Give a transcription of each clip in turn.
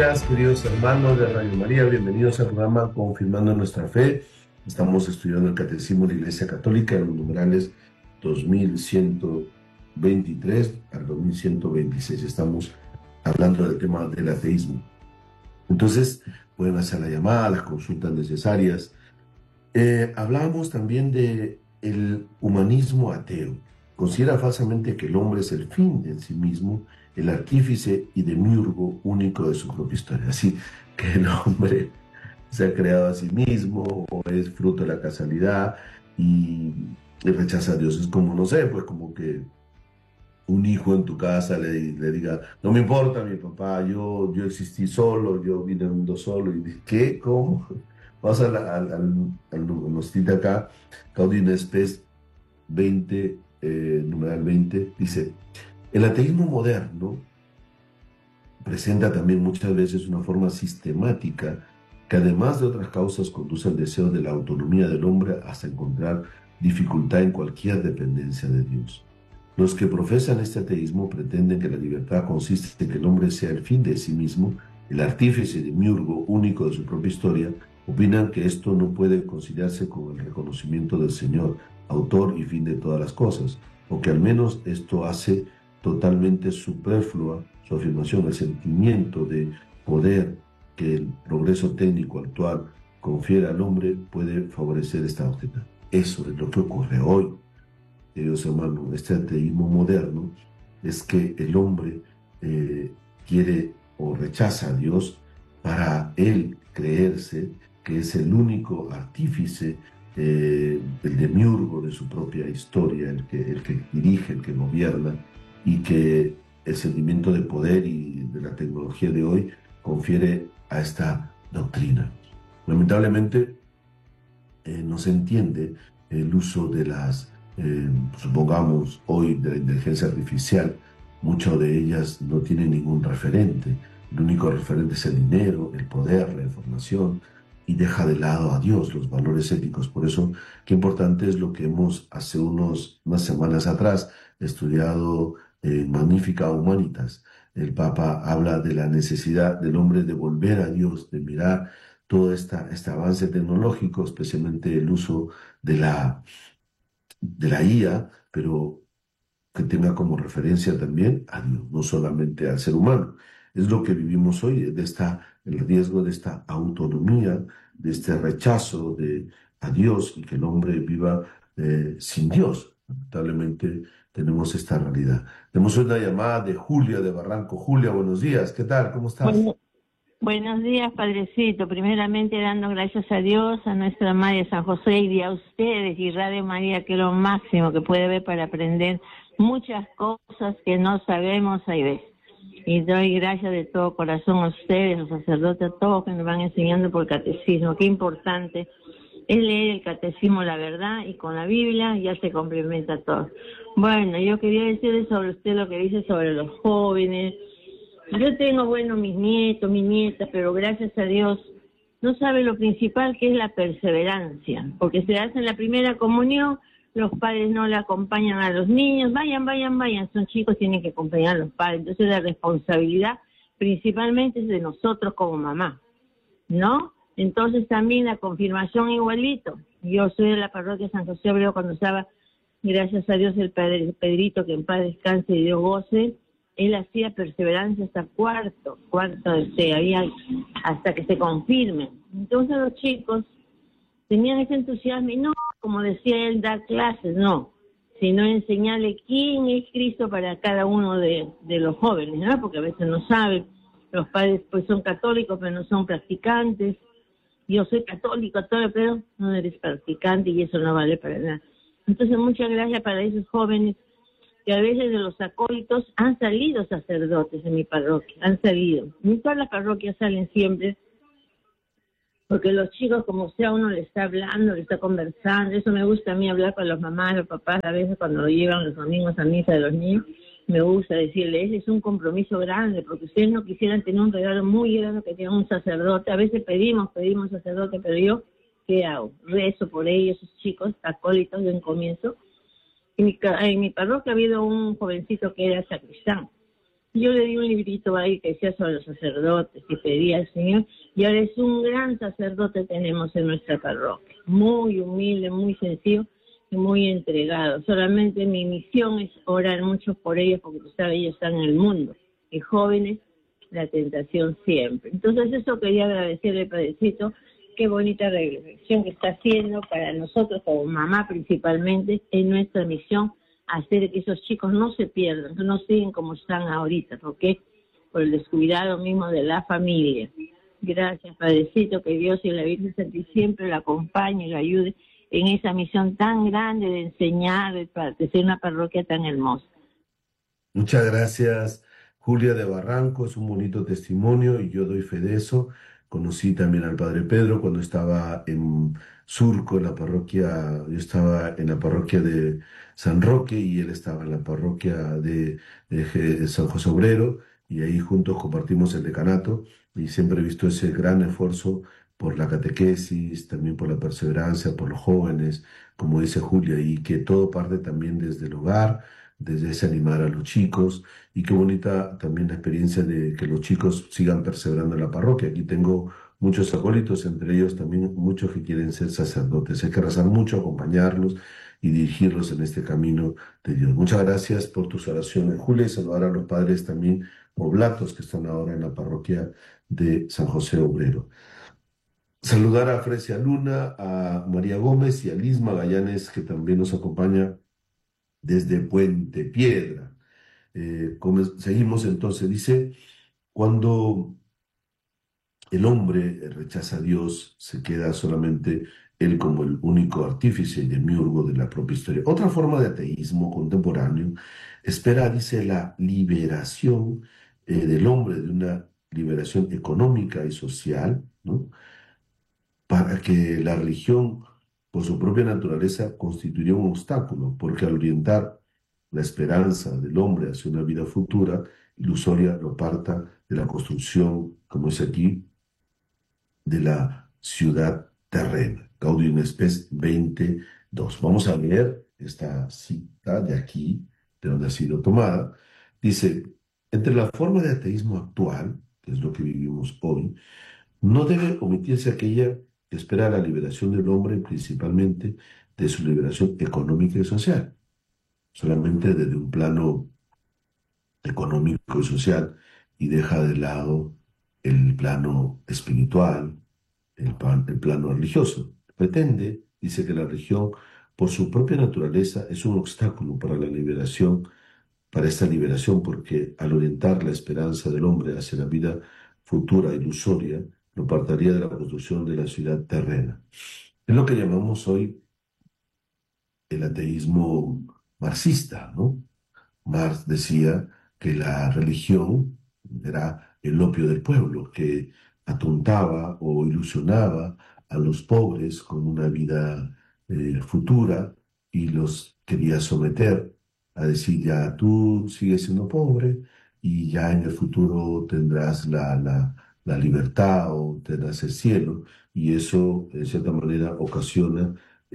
días, queridos hermanos de Radio María. Bienvenidos al programa Confirmando Nuestra Fe. Estamos estudiando el Catecismo de la Iglesia Católica en los numerales 2123 al 2126. Estamos hablando del tema del ateísmo. Entonces, pueden hacer la llamada, las consultas necesarias. Hablábamos también de el humanismo ateo. Considera falsamente que el hombre es el fin en sí mismo, el artífice y demiurgo único de su propia historia. Así que el hombre se ha creado a sí mismo o es fruto de la casualidad y rechaza a Dios. Es como, no sé, pues como que un hijo en tu casa le diga, no me importa mi papá, yo existí solo, yo vine al mundo solo. Y dice, ¿qué? ¿Cómo? Vamos nos cita acá, Gaudium et Spes 20, numeral 20, dice, el ateísmo moderno presenta también muchas veces una forma sistemática que además de otras causas conduce al deseo de la autonomía del hombre hasta encontrar dificultad en cualquier dependencia de Dios. Los que profesan este ateísmo pretenden que la libertad consiste en que el hombre sea el fin de sí mismo, el artífice demiurgo único de su propia historia. Opinan que esto no puede conciliarse con el reconocimiento del Señor, autor y fin de todas las cosas, o que al menos esto hace totalmente superflua su afirmación. El sentimiento de poder que el progreso técnico actual confiere al hombre puede favorecer esta doctrina. Eso es lo que ocurre hoy, queridos hermanos. Este ateísmo moderno es que el hombre quiere o rechaza a Dios para él creerse que es el único artífice, el demiurgo de su propia historia, el que dirige, el que gobierna, y que el sentimiento de poder y de la tecnología de hoy confiere a esta doctrina. Lamentablemente no se entiende el uso de las, supongamos hoy, de la inteligencia artificial. Muchas de ellas no tienen ningún referente. El único referente es el dinero, el poder, la información, y deja de lado a Dios, los valores éticos. Por eso, qué importante es lo que hemos hace unas semanas atrás estudiado en Magnificat Humanitas. El Papa habla de la necesidad del hombre de volver a Dios, de mirar todo este avance tecnológico, especialmente el uso de la IA, pero que tenga como referencia también a Dios, no solamente al ser humano. Es lo que vivimos hoy, el riesgo de esta autonomía, de este rechazo a Dios y que el hombre viva sin Dios. Lamentablemente tenemos esta realidad. Tenemos una llamada de Julia de Barranco. Julia, buenos días. ¿Qué tal? ¿Cómo estás? Buenos días, Padrecito. Primeramente dando gracias a Dios, a nuestra Madre San José y a ustedes y Radio María, que es lo máximo que puede haber para aprender muchas cosas que no sabemos hay veces. Y doy gracias de todo corazón a ustedes, a los sacerdotes, a todos que nos van enseñando por catecismo. Qué importante es leer el catecismo, la verdad, y con la Biblia ya se complementa todo. Bueno, yo quería decirle sobre usted lo que dice sobre los jóvenes. Yo tengo, mis nietos, mi nieta, pero gracias a Dios no sabe lo principal que es la perseverancia, porque se hace en la primera comunión, los padres no le acompañan a los niños, vayan, son chicos, tienen que acompañar a los padres, entonces la responsabilidad principalmente es de nosotros como mamá, ¿no? Entonces también la confirmación igualito. Yo soy de la parroquia San José Obrero cuando estaba, gracias a Dios, el padre Pedrito, que en paz descanse y Dios goce. Él hacía perseverancia hasta cuarto, hasta que se confirmen. Entonces los chicos tenían ese entusiasmo y no, como decía él, dar clases, no, sino enseñarle quién es Cristo para cada uno de los jóvenes, ¿no? Porque a veces no saben, los padres pues son católicos pero no son practicantes. Yo soy católico, pero no eres practicante y eso no vale para nada. Entonces muchas gracias para esos jóvenes que a veces de los acólitos han salido sacerdotes en mi parroquia, han salido. En todas las parroquias salen siempre, porque los chicos, como sea, uno le está hablando, le está conversando. Eso me gusta a mí, hablar con los mamás, los papás, a veces cuando lo llevan los domingos a misa de los niños, me gusta decirles, es un compromiso grande, porque ustedes no quisieran tener un regalo muy grande que tenga un sacerdote. A veces pedimos sacerdote, pero yo, ¿qué hago? Rezo por ellos, esos chicos acólitos de un comienzo. En mi parroquia ha habido un jovencito que era sacristán. Yo le di un librito ahí que decía sobre los sacerdotes y pedía al Señor, y ahora es un gran sacerdote tenemos en nuestra parroquia, muy humilde, muy sencillo y muy entregado. Solamente mi misión es orar mucho por ellos, porque tú sabes, ellos están en el mundo, y jóvenes, la tentación siempre. Entonces eso quería agradecerle, Padrecito, qué bonita reflexión que está haciendo para nosotros como mamá principalmente en nuestra misión, hacer que esos chicos no se pierdan, que no siguen como están ahorita, porque por el descuidado mismo de la familia. Gracias, Padrecito, que Dios y la Virgen Santísima siempre la acompañe y la ayude en esa misión tan grande de enseñar, de ser una parroquia tan hermosa. Muchas gracias, Julia de Barranco. Es un bonito testimonio y yo doy fe de eso. Conocí también al Padre Pedro cuando estaba en Surco, en la parroquia. Yo estaba en la parroquia de San Roque y él estaba en la parroquia de San José Obrero, y ahí juntos compartimos el decanato, y siempre he visto ese gran esfuerzo por la catequesis, también por la perseverancia, por los jóvenes, como dice Julia, y que todo parte también desde el hogar, desde ese animar a los chicos. Y qué bonita también la experiencia de que los chicos sigan perseverando en la parroquia. Aquí tengo muchos acólitos, entre ellos también muchos que quieren ser sacerdotes. Hay que rezar mucho, acompañarlos y dirigirlos en este camino de Dios. Muchas gracias por tus oraciones, Julia, y saludar a los padres también oblatos que están ahora en la parroquia de San José Obrero. Saludar a Frecia Luna, a María Gómez y a Liz Magallanes, que también nos acompaña desde Puente Piedra. Seguimos entonces, dice, cuando el hombre rechaza a Dios, se queda solamente él como el único artífice y demiurgo de la propia historia. Otra forma de ateísmo contemporáneo espera, dice, la liberación del hombre, de una liberación económica y social, ¿no? Para que la religión, por su propia naturaleza, constituya un obstáculo, porque al orientar la esperanza del hombre hacia una vida futura, ilusoria, lo aparta de la construcción, como es aquí, de la ciudad terrena. Gaudium Spes 22. Vamos a leer esta cita de aquí, de donde ha sido tomada. Dice, entre la forma de ateísmo actual, que es lo que vivimos hoy, no debe omitirse aquella que espera la liberación del hombre, principalmente de su liberación económica y social. Solamente desde un plano económico y social, y deja de lado el plano espiritual, el plano religioso. Pretende, dice, que la religión, por su propia naturaleza, es un obstáculo para la liberación, para esta liberación, porque al orientar la esperanza del hombre hacia la vida futura ilusoria, lo apartaría de la construcción de la ciudad terrena. Es lo que llamamos hoy el ateísmo marxista, ¿no? Marx decía que la religión era el opio del pueblo, que atontaba o ilusionaba a los pobres con una vida futura, y los quería someter a decir, ya tú sigues siendo pobre y ya en el futuro tendrás la libertad o tendrás el cielo, y eso de cierta manera ocasiona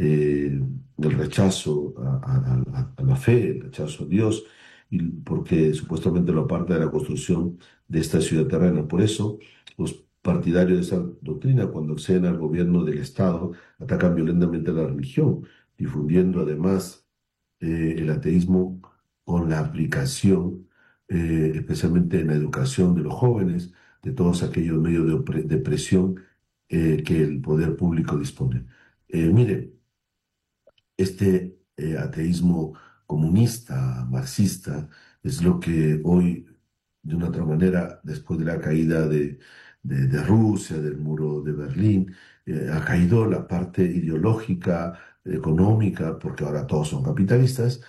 el rechazo a la fe, el rechazo a Dios, y porque supuestamente lo aparta de la construcción de esta ciudad terrena. Por eso, los partidarios de esa doctrina, cuando acceden al gobierno del Estado, atacan violentamente a la religión, difundiendo además el ateísmo con la aplicación, especialmente en la educación de los jóvenes, de todos aquellos medios de presión que el poder público dispone. Mire, este ateísmo comunista, marxista, es lo que hoy, de una otra manera, después de la caída de Rusia, del muro de Berlín, ha caído la parte ideológica, económica, porque ahora todos son capitalistas,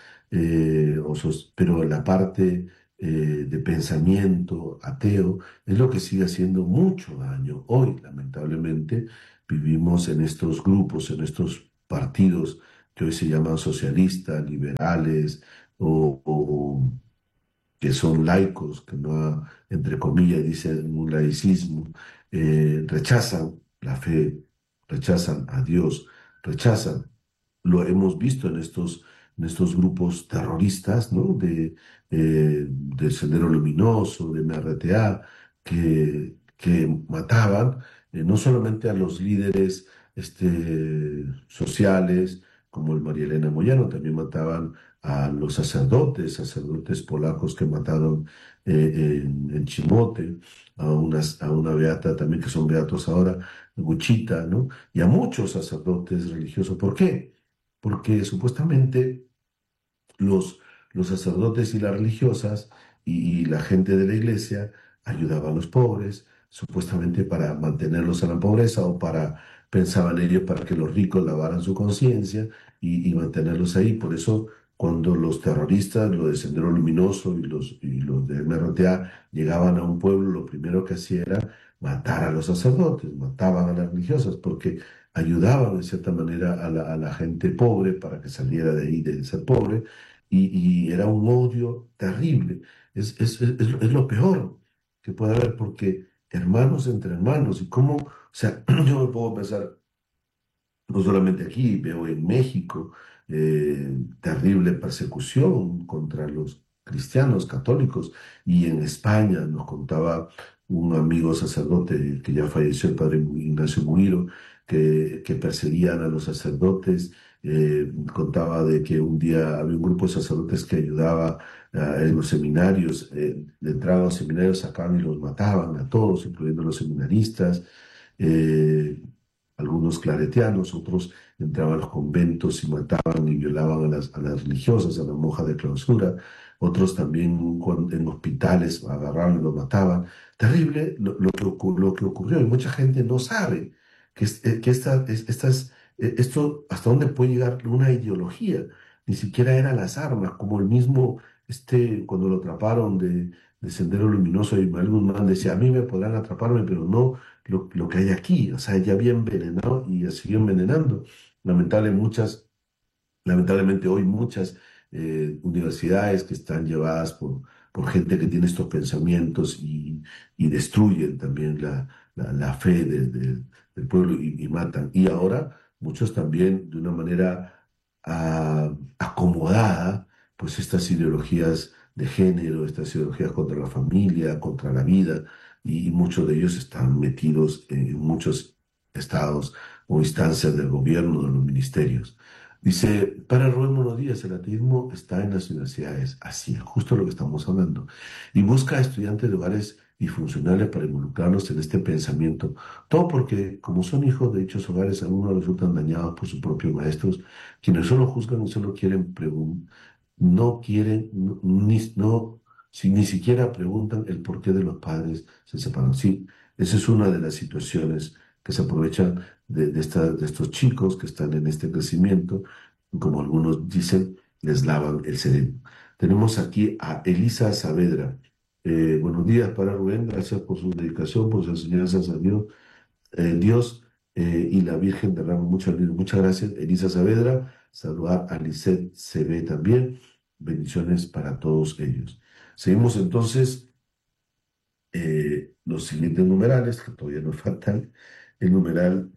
pero la parte de pensamiento ateo es lo que sigue haciendo mucho daño. Hoy, lamentablemente, vivimos en estos grupos, en estos partidos que hoy se llaman socialistas, liberales, o que son laicos, que no, entre comillas, dicen un laicismo, rechazan la fe, rechazan a Dios, rechazan. Lo hemos visto en estos en estos grupos terroristas, ¿no? De Sendero Luminoso, de MRTA, que mataban no solamente a los líderes sociales, como el María Elena Moyano, también mataban a los sacerdotes polacos que mataron en Chimote, a una beata también, que son beatos ahora, Guchita, ¿no? Y a muchos sacerdotes religiosos. ¿Por qué? Porque supuestamente los, los sacerdotes y las religiosas y la gente de la iglesia ayudaban a los pobres, supuestamente para mantenerlos en la pobreza o pensaban ellos, para que los ricos lavaran su conciencia y mantenerlos ahí. Por eso, cuando los terroristas, los de Sendero Luminoso y los de MRTA llegaban a un pueblo, lo primero que hacían era matar a los sacerdotes, mataban a las religiosas, porque ayudaban de cierta manera a la gente pobre para que saliera de ahí de ser pobre y era un odio terrible. Es lo peor que puede haber, porque hermanos entre hermanos, y cómo, o sea, yo me puedo pensar, no solamente aquí, veo en México terrible persecución contra los cristianos católicos, y en España nos contaba un amigo sacerdote que ya falleció, el padre Ignacio Muiro, que perseguían a los sacerdotes. Contaba de que un día había un grupo de sacerdotes que ayudaba en los seminarios, entraban a los seminarios, sacaban y los mataban a todos, incluyendo a los seminaristas. eh, Algunos claretianos, otros entraban a los conventos y mataban y violaban a las religiosas, a las monjas de clausura, otros también en hospitales agarraban y los mataban. Terrible lo que ocurrió, y mucha gente no sabe que esto, hasta dónde puede llegar una ideología. Ni siquiera eran las armas, como el mismo, cuando lo atraparon de Sendero Luminoso, y Manuel Guzmán decía: a mí me podrán atraparme, pero no lo que hay aquí. O sea, ya había envenenado y siguió envenenando. Lamentable, Lamentablemente hoy muchas universidades que están llevadas por gente que tiene estos pensamientos y destruyen también la fe del pueblo y matan. Y ahora muchos también, de una manera acomodada, pues estas ideologías de género, estas ideologías contra la familia, contra la vida, y muchos de ellos están metidos en muchos estados o instancias del gobierno, de los ministerios. Dice, para Rubén Mono Díaz, el ateísmo está en las universidades, así, justo lo que estamos hablando, y busca a estudiantes de hogares disfuncionales para involucrarlos en este pensamiento, todo porque, como son hijos de dichos hogares, algunos resultan dañados por sus propios maestros, quienes solo juzgan y solo quieren no quieren, ni siquiera preguntan el porqué de los padres se separan. Sí, esa es una de las situaciones que se aprovechan de estos chicos que están en este crecimiento, como algunos dicen, les lavan el cerebro. Tenemos aquí a Elisa Saavedra. Buenos días para Rubén, gracias por su dedicación, por sus enseñanzas a Dios. Dios y la Virgen derraman muchas luz. Muchas gracias, Elisa Saavedra. Saludar a Lisette CB también. Bendiciones para todos ellos. Seguimos entonces los siguientes numerales, que todavía nos faltan. El numeral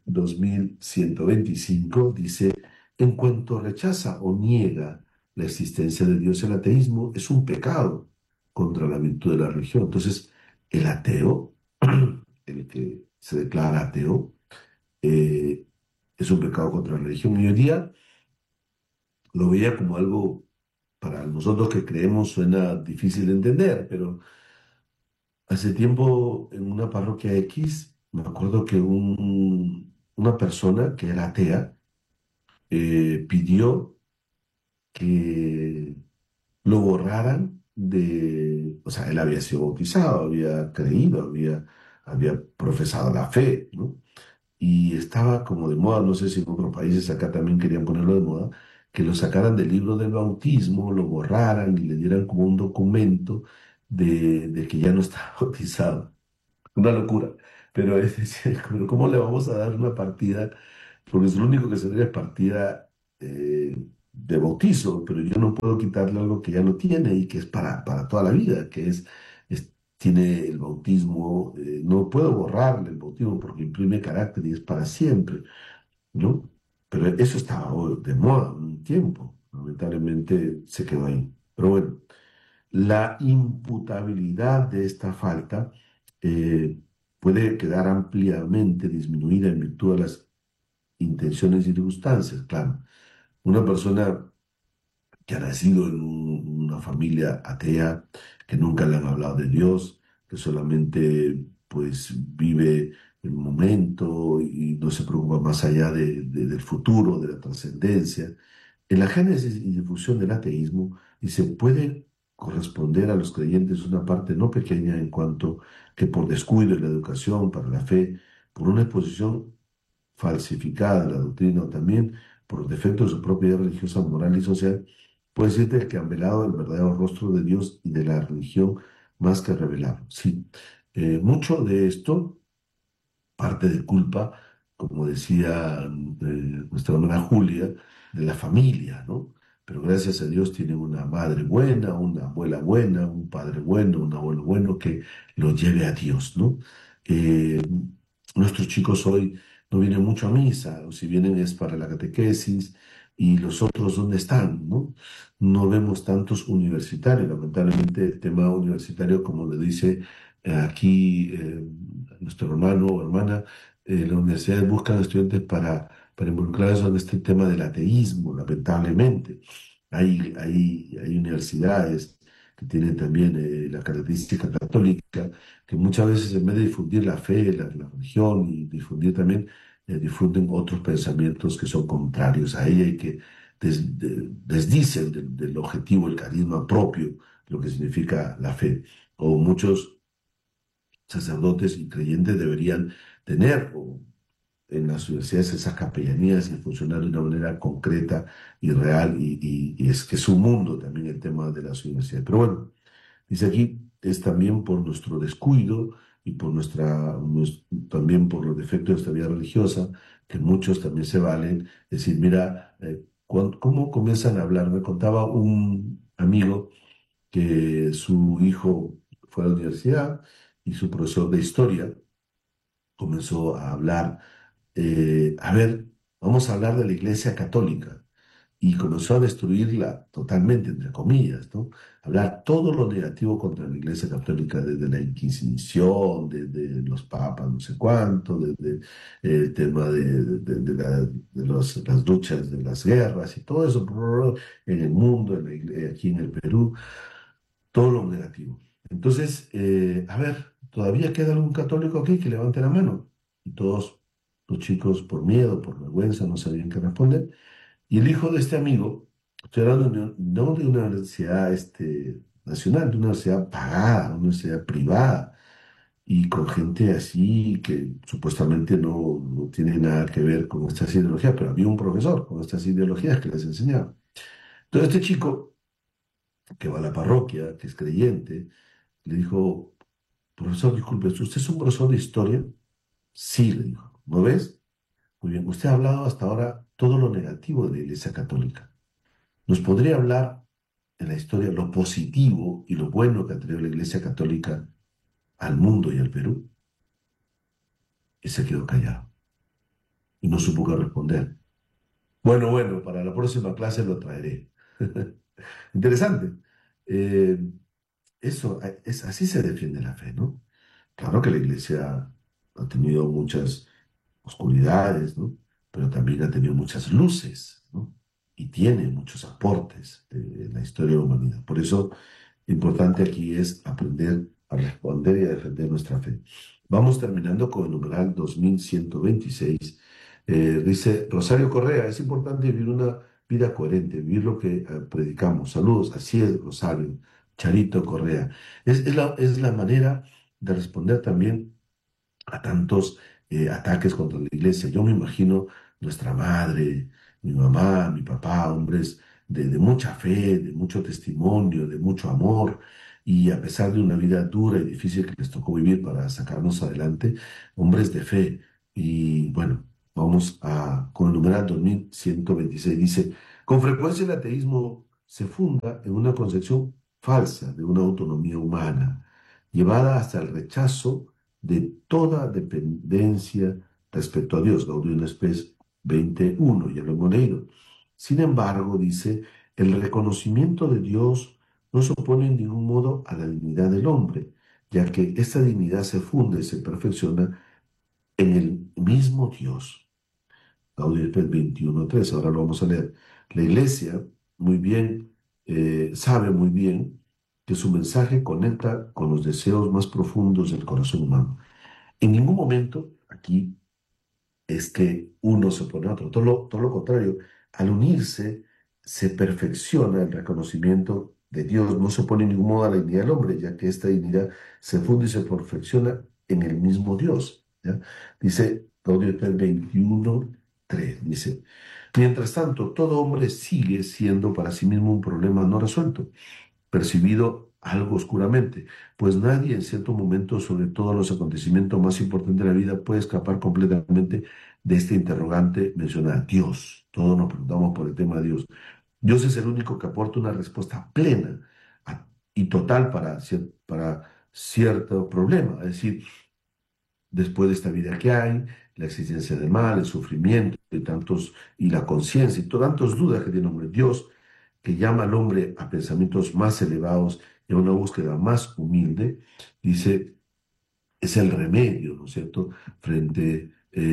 2125 dice: en cuanto rechaza o niega la existencia de Dios, el ateísmo es un pecado contra la virtud de la religión. Entonces, el ateo, el que se declara ateo, eh, es un pecado contra la religión. Y hoy día lo veía como algo, para nosotros que creemos, suena difícil de entender, pero hace tiempo en una parroquia X, me acuerdo que una persona que era atea pidió que lo borraran o sea, él había sido bautizado, había creído, había profesado la fe, ¿no? Y estaba como de moda, no sé si en otros países acá también querían ponerlo de moda, que lo sacaran del libro del bautismo, lo borraran y le dieran como un documento de que ya no estaba bautizado. Una locura. Pero es decir, ¿cómo le vamos a dar una partida? Porque es lo único que se es partida de bautizo, pero yo no puedo quitarle algo que ya no tiene y que es para toda la vida, que tiene el bautismo. No puedo borrarle el bautismo porque imprime carácter y es para siempre, ¿no? Pero eso estaba de moda un tiempo. Lamentablemente se quedó ahí. Pero bueno, la imputabilidad de esta falta eh, puede quedar ampliamente disminuida en virtud de las intenciones y circunstancias, claro. Una persona que ha nacido en una familia atea, que nunca le han hablado de Dios, que solamente pues vive el momento y no se preocupa más allá del futuro, de la trascendencia. En la génesis y difusión del ateísmo, y se puede corresponder a los creyentes una parte no pequeña en cuanto que por descuido en la educación para la fe, por una exposición falsificada de la doctrina o también por los defectos de su propia vida religiosa, moral y social, puede decirte que han velado el verdadero rostro de Dios y de la religión más que revelarlo. Sí, mucho de esto parte de culpa, como decía nuestra hermana Julia, de la familia, ¿no? Pero gracias a Dios tienen una madre buena, una abuela buena, un padre bueno, un abuelo bueno que lo lleve a Dios, ¿no? Eh, Nuestros chicos hoy no vienen mucho a misa, o si vienen es para la catequesis, y los otros, ¿dónde están, no? No vemos tantos universitarios, lamentablemente el tema universitario, como le dice aquí nuestro hermano o hermana, las universidades buscan estudiantes para involucrarlos en este tema del ateísmo, lamentablemente. Hay universidades que tienen también la característica católica, que muchas veces en vez de difundir la fe, la religión y difundir también, difunden otros pensamientos que son contrarios a ella y que desdicen del objetivo, el carisma propio, lo que significa la fe. O muchos sacerdotes y creyentes deberían tener en las universidades esas capellanías y funcionar de una manera concreta y real, y es que es un mundo también el tema de las universidades. Pero bueno, dice aquí, es también por nuestro descuido y por también por los defectos de nuestra vida religiosa, que muchos también se valen. Es decir, mira, ¿cómo comienzan a hablar? Me contaba un amigo que su hijo fue a la universidad y su profesor de historia comenzó a hablar, a ver, vamos a hablar de la Iglesia Católica. Y comenzó a destruirla totalmente, entre comillas, ¿no? Hablar todo lo negativo contra la Iglesia Católica, desde la Inquisición, desde los papas, no sé cuánto, desde el tema las luchas de las guerras y todo eso en el mundo, aquí en el Perú, todo lo negativo. Entonces, a ver, ¿todavía queda algún católico aquí que levante la mano? Y todos los chicos, por miedo, por vergüenza, no sabían qué responder. Y el hijo de este amigo, estoy hablando no de una universidad nacional, de una universidad pagada, una universidad privada, y con gente así que supuestamente no tiene nada que ver con estas ideologías, pero había un profesor con estas ideologías que les enseñaba. Entonces este chico, que va a la parroquia, que es creyente, le dijo, profesor, disculpe, ¿usted es un profesor de historia? Sí, le dijo. ¿No ves? Muy bien, usted ha hablado hasta ahora todo lo negativo de la Iglesia Católica. ¿Nos podría hablar en la historia lo positivo y lo bueno que ha traído la Iglesia Católica al mundo y al Perú? Y se quedó callado y no supo qué responder. Bueno, bueno, para la próxima clase lo traeré. Interesante. Eh, así se defiende la fe, ¿no? Claro que la Iglesia ha tenido muchas oscuridades, ¿no? Pero también ha tenido muchas luces, ¿no? Y tiene muchos aportes en la historia de la humanidad. Por eso, importante aquí es aprender a responder y a defender nuestra fe. Vamos terminando con el numeral 2126. Dice Rosario Correa, es importante vivir una vida coherente, vivir lo que predicamos. Saludos, así es, Rosario. Charito Correa. Es la manera de responder también a tantos ataques contra la iglesia. Yo me imagino nuestra madre, mi mamá, mi papá, hombres de mucha fe, de mucho testimonio, de mucho amor, y a pesar de una vida dura y difícil que les tocó vivir para sacarnos adelante, hombres de fe. Y bueno, con el numeral 2126. Dice, con frecuencia el ateísmo se funda en una concepción falsa de una autonomía humana, llevada hasta el rechazo de toda dependencia respecto a Dios. Gaudium et Spes 21, ya lo hemos leído. Sin embargo, dice, El reconocimiento de Dios no se opone en ningún modo a la dignidad del hombre, ya que esta dignidad se funde y se perfecciona en el mismo Dios. Gaudium et 21:3, ahora lo vamos a leer. La iglesia, muy bien, sabe muy bien que su mensaje conecta con los deseos más profundos del corazón humano. En ningún momento aquí es que uno se opone a otro, todo lo contrario, al unirse se perfecciona el reconocimiento de Dios, no se opone en ningún modo a la dignidad del hombre, ya que esta dignidad se funde y se perfecciona en el mismo Dios. ¿Ya? Dice Gaudium et 21:3, dice, mientras tanto, todo hombre sigue siendo para sí mismo un problema no resuelto, percibido algo oscuramente, pues nadie en cierto momento, sobre todos los acontecimientos más importantes de la vida, puede escapar completamente de este interrogante mencionado, Dios. Todos nos preguntamos por el tema de Dios. Dios es el único que aporta una respuesta plena y total para cierto problema. Es decir, después de esta vida que hay, la existencia del mal, el sufrimiento y la conciencia y tantas dudas que tiene el hombre. Dios, que llama al hombre a pensamientos más elevados y a una búsqueda más humilde, dice, es el remedio, ¿no es cierto?, frente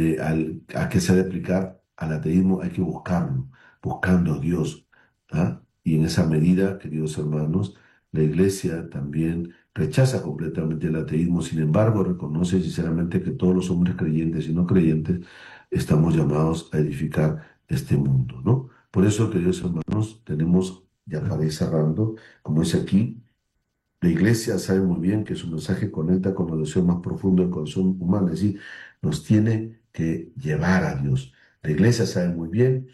a que se ha de aplicar al ateísmo, hay que buscarlo, buscando a Dios. ¿Ah? Y en esa medida, queridos hermanos, la Iglesia también rechaza completamente el ateísmo, sin embargo, reconoce sinceramente que todos los hombres creyentes y no creyentes estamos llamados a edificar este mundo, ¿no? Por eso, queridos hermanos, tenemos, ya para ir cerrando, como dice aquí, la iglesia sabe muy bien que su mensaje conecta con los deseos más profundos del corazón humano, es decir, nos tiene que llevar a Dios. La iglesia sabe muy bien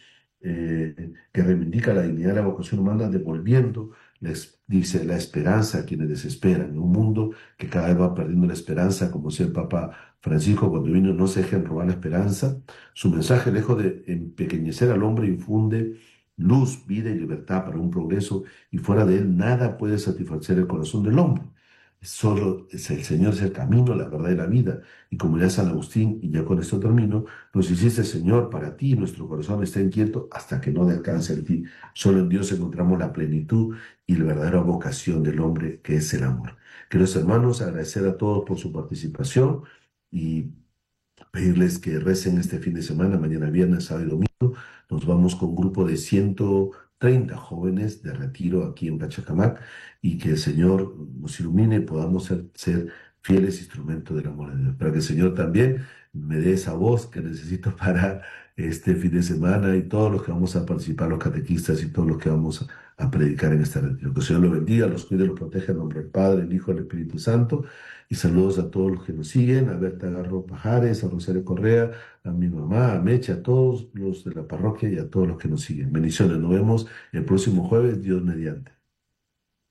que reivindica la dignidad de la vocación humana, devolviendo, les dice, la esperanza a quienes desesperan. En un mundo que cada vez va perdiendo la esperanza, como decía el Papa Francisco cuando vino, no se dejen robar la esperanza. Su mensaje, lejos de empequeñecer al hombre, infunde luz, vida y libertad para un progreso y fuera de él nada puede satisfacer el corazón del hombre. Solo es el Señor, es el camino, la verdad y la vida. Y como ya San Agustín, y ya con esto termino, nos hiciste Señor para ti, nuestro corazón está inquieto hasta que no descanse en ti. Solo en Dios encontramos la plenitud y la verdadera vocación del hombre, que es el amor. Queridos hermanos, agradecer a todos por su participación y pedirles que recen este fin de semana, mañana viernes, sábado y domingo. Nos vamos con un grupo de 130 jóvenes de retiro aquí en Pachacamac y que el Señor nos ilumine y podamos ser fieles instrumentos del amor de Dios. Para que el Señor también me dé esa voz que necesito para este fin de semana y todos los que vamos a participar, los catequistas y todos los que vamos a predicar en este retiro. Que el Señor los bendiga, los cuide, los proteja en nombre del Padre, el Hijo y el Espíritu Santo. Y saludos a todos los que nos siguen, a Berta Garro Pajares, a Rosario Correa, a mi mamá, a Mecha, a todos los de la parroquia y a todos los que nos siguen. Bendiciones, nos vemos el próximo jueves, Dios mediante.